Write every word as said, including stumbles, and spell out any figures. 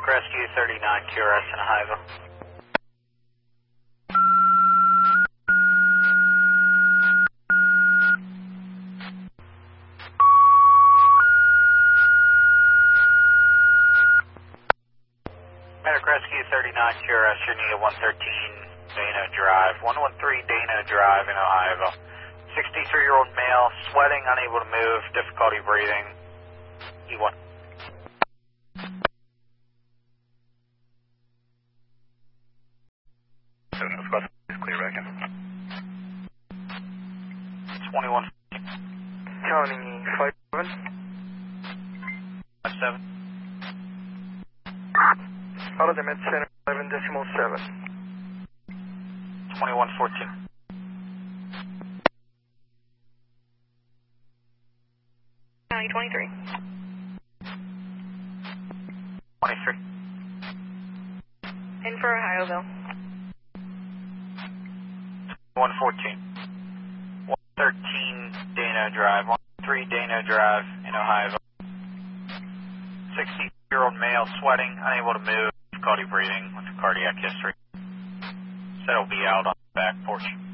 Medic Rescue thirty-nine Q R S in Ohio. Medic Rescue thirty-nine Q R S, you're near one thirteen Dana Drive, one one three Dana Drive in Ohio. sixty-three-year-old male, sweating, unable to move, difficulty breathing. E one. Clear reckon. twenty-one. Counting five seven. five seven. Out of the med center, eleven decimal seven. twenty-one fourteen. County twenty-three. twenty-three. In for Ohioville. one fourteen. one thirteen Dana Drive, one three Dana Drive in Ohio. sixty-year-old male, sweating, unable to move, difficulty breathing with a cardiac history. Said he'll be out on the back porch.